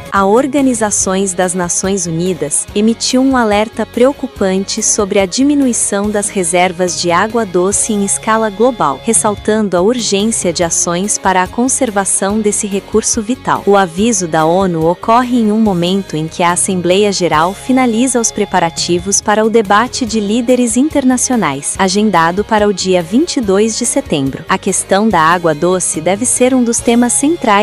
A Organização das Nações Unidas emitiu um alerta preocupante sobre a diminuição das reservas de água doce em escala global, ressaltando a urgência de ações para a conservação desse recurso vital. O aviso da ONU ocorre em um momento em que a Assembleia Geral finaliza os preparativos para o debate de líderes internacionais, agendado para o dia 22 de setembro. A questão da água doce deve ser um dos temas centrais